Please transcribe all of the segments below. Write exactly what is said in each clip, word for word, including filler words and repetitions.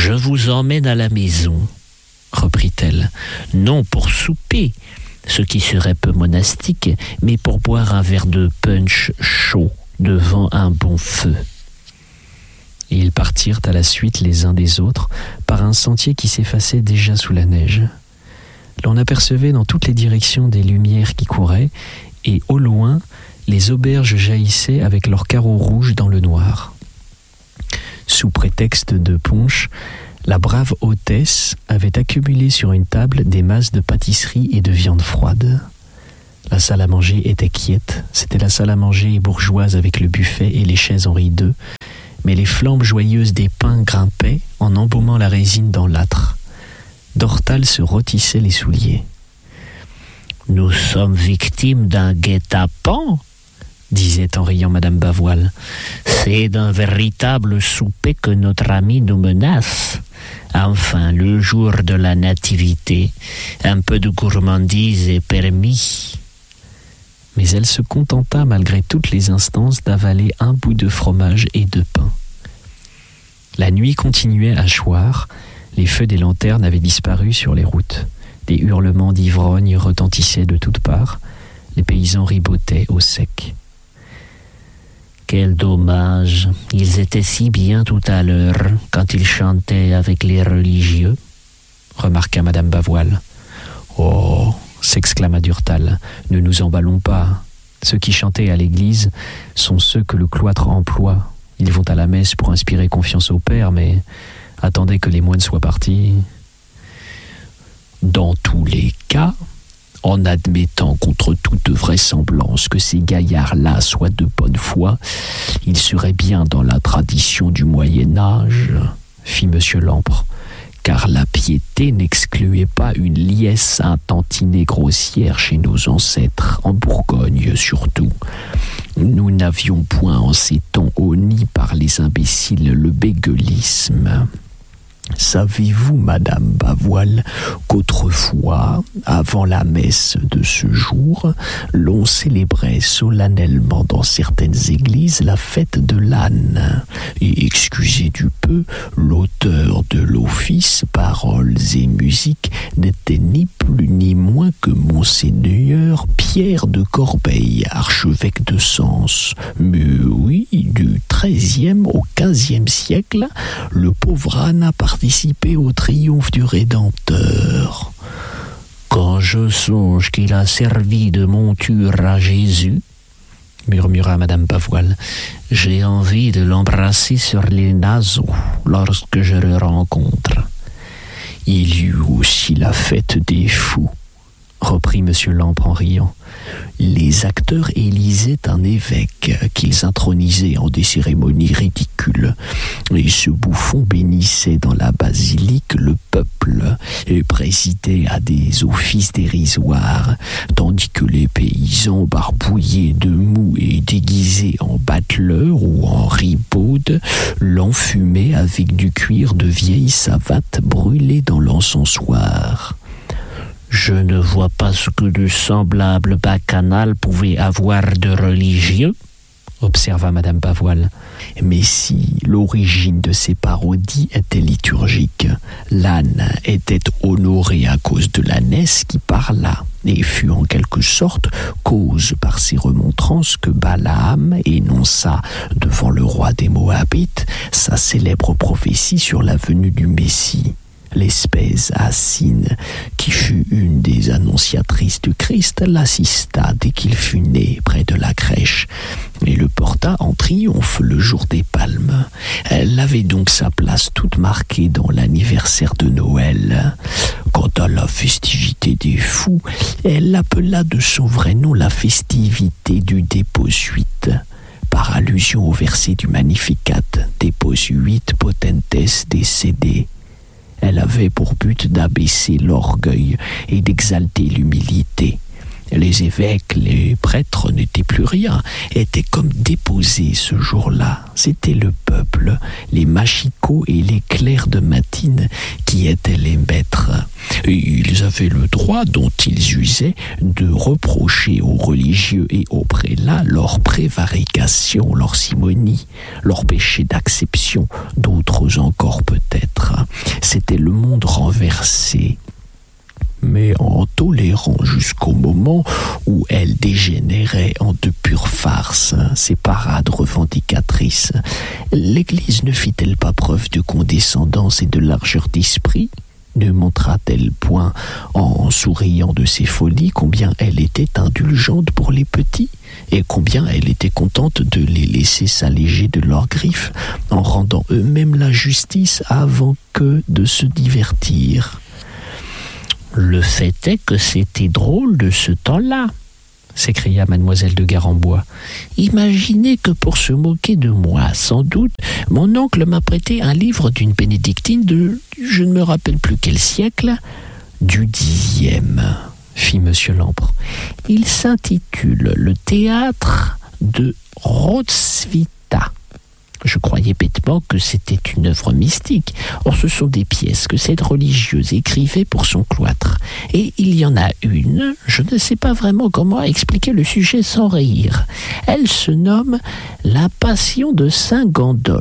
Je vous emmène à la maison, reprit-elle, non pour souper, ce qui serait peu monastique, mais pour boire un verre de punch chaud devant un bon feu. Et ils partirent à la suite les uns des autres par un sentier qui s'effaçait déjà sous la neige. L'on apercevait dans toutes les directions des lumières qui couraient, et au loin, les auberges jaillissaient avec leurs carreaux rouges dans le noir. Sous prétexte de punch, la brave hôtesse avait accumulé sur une table des masses de pâtisserie et de viande froide. La salle à manger était quiète, c'était la salle à manger bourgeoise avec le buffet et les chaises Henri deux, mais les flammes joyeuses des pains grimpaient en embaumant la résine dans l'âtre. Dortal se rôtissait les souliers. « Nous sommes victimes d'un guet-apens », disait en riant Madame Bavoil. « C'est d'un véritable souper que notre ami nous menace. Enfin, le jour de la nativité, un peu de gourmandise est permis. » Mais elle se contenta malgré toutes les instances d'avaler un bout de fromage et de pain. La nuit continuait à choir, les feux des lanternes avaient disparu sur les routes. Des hurlements d'ivrognes retentissaient de toutes parts, les paysans ribotaient au sec. « Quel dommage, ils étaient si bien tout à l'heure quand ils chantaient avec les religieux, » remarqua Madame Bavoil. « Oh !» s'exclama Durtal, « ne nous emballons pas. Ceux qui chantaient à l'église sont ceux que le cloître emploie. Ils vont à la messe pour inspirer confiance au Père, mais attendez que les moines soient partis. » Dans tous les cas, en admettant contre toute vraisemblance que ces gaillards-là soient de bonne foi, il serait bien dans la tradition du Moyen-Âge, fit Monsieur Lampre, car la piété n'excluait pas une liesse intentinée grossière chez nos ancêtres, en Bourgogne surtout. Nous n'avions point en ces temps honni par les imbéciles le bégueulisme. Savez-vous, Madame Bavoil, qu'autrefois, avant la messe de ce jour, l'on célébrait solennellement dans certaines églises la fête de l'âne, et excusez du peu, l'auteur de l'office, paroles et musique n'était ni plus ni moins que Monseigneur Pierre de Corbeil, archevêque de Sens. Mais oui, du treizième au quinzième siècle, le pauvre âne a participé au triomphe du Rédempteur. Quand je songe qu'il a servi de monture à Jésus, murmura Madame Bavoil, j'ai envie de l'embrasser sur les naseaux lorsque je le rencontre. Il y eut aussi la fête des fous, reprit Monsieur Lampre en riant. Les acteurs élisaient un évêque qu'ils intronisaient en des cérémonies ridicules, et ce bouffon bénissait dans la basilique le peuple et présidait à des offices dérisoires, tandis que les paysans barbouillés de mou et déguisés en bateleurs ou en ribaudes l'enfumaient avec du cuir de vieille savate brûlée dans l'encensoir. Je ne vois pas ce que de semblable bacchanal pouvait avoir de religieux, observa Madame Bavoil. Mais si l'origine de ces parodies était liturgique, l'âne était honoré à cause de l'ânesse qui parla, et fut en quelque sorte cause par ses remontrances que Balaam énonça devant le roi des Moabites sa célèbre prophétie sur la venue du Messie. L'espèce Assine, qui fut une des annonciatrices du Christ, l'assista dès qu'il fut né près de la crèche et le porta en triomphe le jour des Palmes. Elle avait donc sa place toute marquée dans l'anniversaire de Noël. Quant à la festivité des fous, elle l'appela de son vrai nom la festivité du Déposuit, par allusion au verset du Magnificat, Déposuit potentes décédés. Elle avait pour but d'abaisser l'orgueil et d'exalter l'humilité. Les évêques, les prêtres n'étaient plus rien, étaient comme déposés ce jour-là. C'était le peuple, les machicots et les clercs de matine qui étaient les maîtres. Et ils avaient le droit, dont ils usaient, de reprocher aux religieux et aux prélats leur prévarication, leur simonie, leur péché d'acception, d'autres encore peut-être. exercer, mais en tolérant jusqu'au moment où elle dégénérait en de pures farces, ces parades revendicatrices. L'Église ne fit-elle pas preuve de condescendance et de largeur d'esprit ? Ne montra-t-elle point, en souriant de ses folies, combien elle était indulgente pour les petits, et combien elle était contente de les laisser s'alléger de leurs griffes, en rendant eux-mêmes la justice avant que de se divertir ? Le fait est que c'était drôle de ce temps-là, s'écria mademoiselle de Garembois. Imaginez que pour se moquer de moi, sans doute, mon oncle m'a prêté un livre d'une bénédictine de, je ne me rappelle plus quel siècle, du dixième, fit monsieur Lampre. Il s'intitule « Le théâtre de Roswitha ». Je croyais bêtement que c'était une œuvre mystique. Or, ce sont des pièces que cette religieuse écrivait pour son cloître. Et il y en a une, je ne sais pas vraiment comment expliquer le sujet sans rire. Elle se nomme « La Passion de Saint Gandolphe ».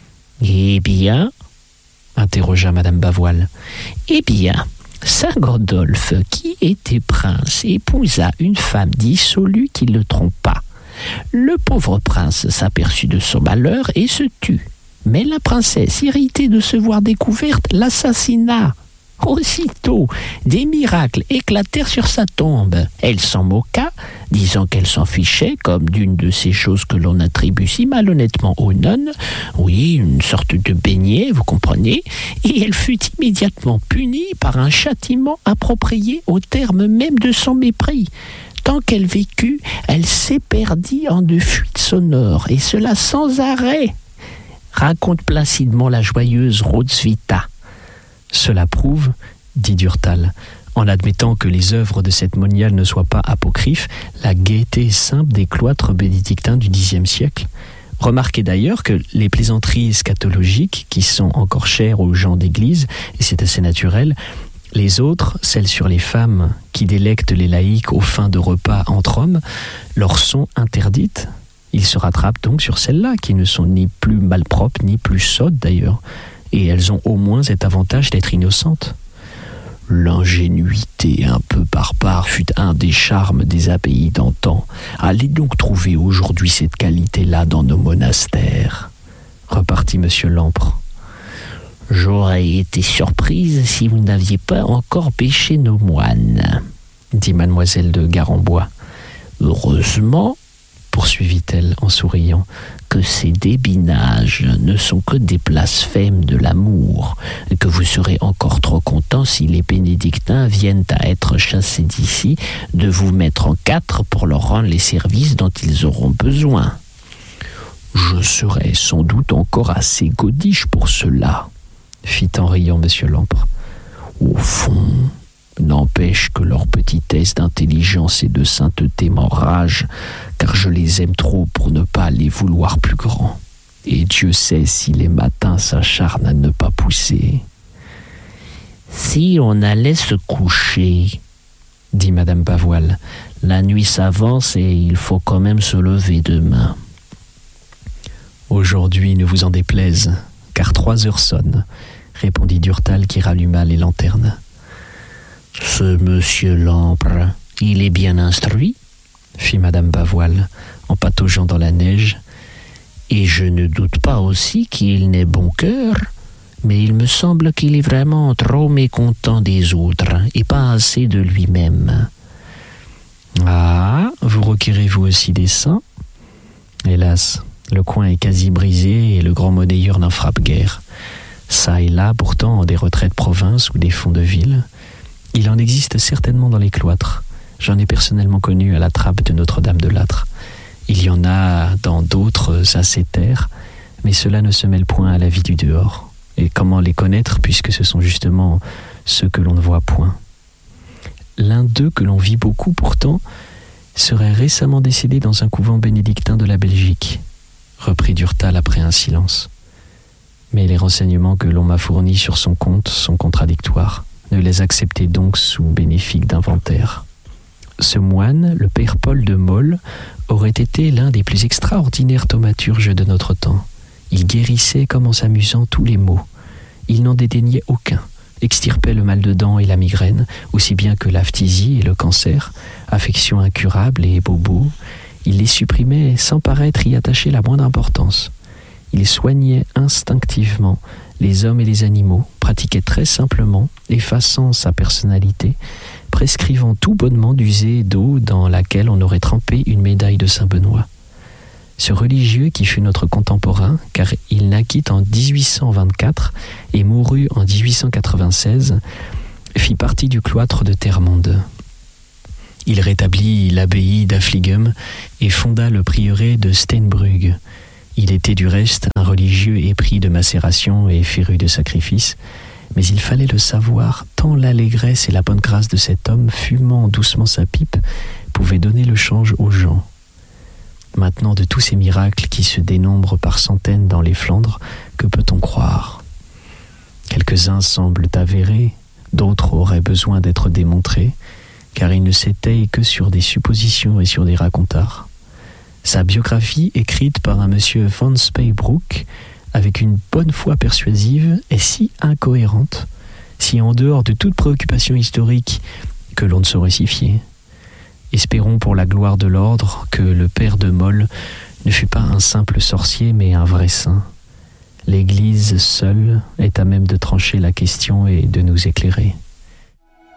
Eh bien, interrogea madame Bavoil. Eh bien, Saint Gandolphe, qui était prince, épousa une femme dissolue qui le trompa. Le pauvre prince s'aperçut de son malheur et se tut. Mais la princesse, irritée de se voir découverte, l'assassina. Aussitôt, des miracles éclatèrent sur sa tombe. Elle s'en moqua, disant qu'elle s'en fichait, comme d'une de ces choses que l'on attribue si malhonnêtement aux nonnes. Oui, une sorte de beignet, vous comprenez. Et elle fut immédiatement punie par un châtiment approprié au terme même de son mépris. Tant qu'elle vécut, elle s'éperdit en de fuites sonores, et cela sans arrêt, raconte placidement la joyeuse Roswitha. Cela prouve, dit Durtal, en admettant que les œuvres de cette moniale ne soient pas apocryphes, la gaieté simple des cloîtres bénédictins du dixième siècle. Remarquez d'ailleurs que les plaisanteries scatologiques, qui sont encore chères aux gens d'église, et c'est assez naturel, les autres, celles sur les femmes qui délectent les laïcs aux fins de repas entre hommes, leur sont interdites. Ils se rattrapent donc sur celles-là, qui ne sont ni plus malpropres, ni plus sottes d'ailleurs. Et elles ont au moins cet avantage d'être innocentes. L'ingénuité un peu barbare fut un des charmes des abbayes d'antan. Allez donc trouver aujourd'hui cette qualité-là dans nos monastères, repartit monsieur Lampre. J'aurais été surprise si vous n'aviez pas encore pêché nos moines, dit mademoiselle de Garembois. Heureusement, poursuivit-elle en souriant, que ces débinages ne sont que des blasphèmes de l'amour, et que vous serez encore trop content si les bénédictins viennent à être chassés d'ici, de vous mettre en quatre pour leur rendre les services dont ils auront besoin. Je serai sans doute encore assez godiche pour cela, fit en riant monsieur Lampre. Au fond, n'empêche que leur petitesse d'intelligence et de sainteté m'enrage, car je les aime trop pour ne pas les vouloir plus grands. Et Dieu sait si les matins s'acharnent à ne pas pousser. Si on allait se coucher, dit madame Bavoil, la nuit s'avance et il faut quand même se lever demain. Aujourd'hui, ne vous en déplaise, car trois heures sonnent, répondit Durtal qui ralluma les lanternes. Ce monsieur Lampre, il est bien instruit, fit madame Bavoil, en pataugeant dans la neige, et je ne doute pas aussi qu'il n'ait bon cœur, mais il me semble qu'il est vraiment trop mécontent des autres, et pas assez de lui-même. Ah, vous requérez vous aussi des saints ? Hélas, le coin est quasi brisé et le grand monnayeur n'en frappe guère. Ça et là, pourtant, en des retraites provinces ou des fonds de ville, il en existe certainement dans les cloîtres. J'en ai personnellement connu à la trappe de Notre-Dame de Lattre. Il y en a dans d'autres ascétaires, mais cela ne se mêle point à la vie du dehors. Et comment les connaître, puisque ce sont justement ceux que l'on ne voit point. L'un d'eux, que l'on vit beaucoup pourtant, serait récemment décédé dans un couvent bénédictin de la Belgique, reprit Durtal après un silence. Mais les renseignements que l'on m'a fournis sur son compte sont contradictoires. Ne les acceptez donc sous bénéfice d'inventaire. Ce moine, le père Paul de Molles, aurait été l'un des plus extraordinaires thaumaturges de notre temps. Il guérissait comme en s'amusant tous les maux. Il n'en dédaignait aucun, extirpait le mal de dents et la migraine, aussi bien que la phtisie et le cancer, affections incurables et bobos. Il les supprimait sans paraître y attacher la moindre importance. Il soignait instinctivement les hommes et les animaux, pratiquait très simplement, effaçant sa personnalité, prescrivant tout bonnement d'user d'eau dans laquelle on aurait trempé une médaille de Saint-Benoît. Ce religieux qui fut notre contemporain, car il naquit en dix-huit cent vingt-quatre et mourut en dix-huit cent quatre-vingt-seize, fit partie du cloître de Termonde. Il rétablit l'abbaye d'Affligem et fonda le prieuré de Steenbrugge. Il était du reste un religieux épris de macération et féru de sacrifices, mais il fallait le savoir, tant l'allégresse et la bonne grâce de cet homme, fumant doucement sa pipe, pouvaient donner le change aux gens. Maintenant, de tous ces miracles qui se dénombrent par centaines dans les Flandres, que peut-on croire ? Quelques-uns semblent avérés, d'autres auraient besoin d'être démontrés, car il ne s'étaye que sur des suppositions et sur des racontars. Sa biographie, écrite par un monsieur von Speybroek, avec une bonne foi persuasive, est si incohérente, si en dehors de toute préoccupation historique, que l'on ne saurait s'y fier. Espérons pour la gloire de l'ordre que le père de Moll ne fut pas un simple sorcier, mais un vrai saint. L'Église seule est à même de trancher la question et de nous éclairer.